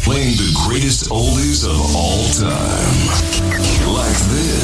playing the greatest oldies of all time. Like this.